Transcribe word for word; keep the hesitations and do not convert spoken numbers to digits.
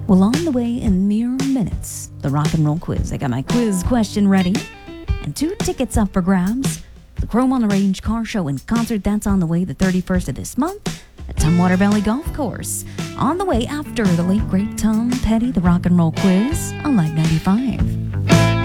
Well, on the way in mere minutes, the rock and roll quiz. I got my quiz question ready, and two tickets up for grabs. The Chrome on the Range car show and concert that's on the way the thirty-first of this month at Tumwater Valley Golf Course. On the way after the late great Tom Petty, the rock and roll quiz on Live ninety-five.